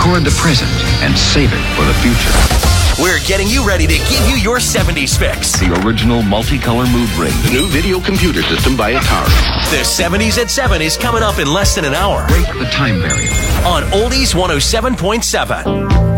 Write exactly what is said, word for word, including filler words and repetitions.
record the present and save it for the future. We're getting you ready to give you your seventies fix. The original multicolor mood ring. The new video computer system by Atari. The seventies at seven is coming up in less than an hour. Break the time barrier. On Oldies one oh seven point seven.